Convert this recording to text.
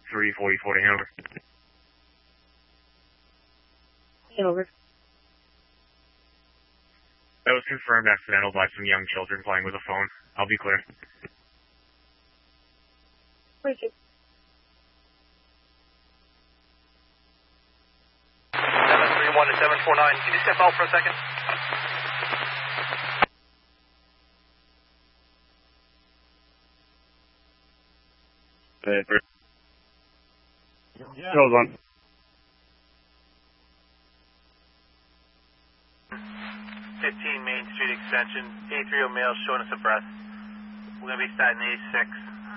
344 to Hanover. Hanover. That was confirmed accidental by some young children playing with a phone. I'll be clear. Thank you. 731 to 749. Can you step out for a second? Hold on. 15 Main Street Extension. A30 male showing us a breath. We're going to be starting A6.